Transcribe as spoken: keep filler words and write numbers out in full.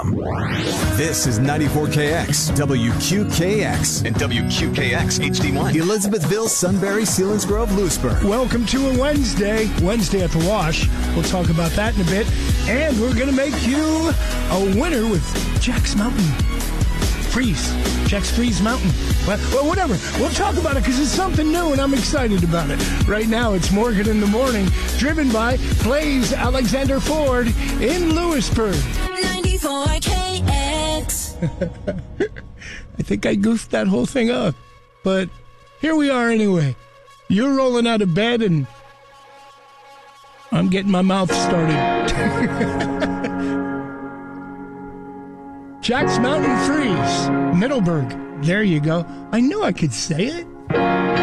This is ninety-four K X, W Q K X, and W Q K X H D one. Elizabethville, Sunbury, Selinsgrove, Lewisburg. Welcome to a Wednesday, Wednesday at the Wash. We'll talk about that in a bit. And we're going to make you a winner with Jack's Mountain Freeze. Jack's Freeze Mountain. Well, well, whatever. We'll talk about it because it's something new and I'm excited about it. Right now, it's Morgan in the Morning, driven by Blaze Alexander Ford in Lewisburg. ninety-four K X. I think I goofed that whole thing up. But here we are anyway. You're rolling out of bed and I'm getting my mouth started. Jack's Mountain Freeze, Middleburg. There you go. I knew I could say it.